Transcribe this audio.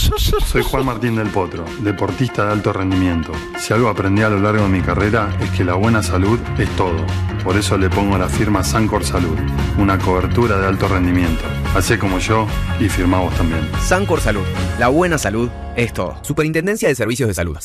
Soy Juan Martín del Potro, deportista de alto rendimiento. Si algo aprendí a lo largo de mi carrera es que la buena salud es todo. Por eso le pongo la firma Sancor Salud, una cobertura de alto rendimiento. Hacé como yo y firmá vos también. Sancor Salud, la buena salud es todo. Superintendencia de Servicios de Salud.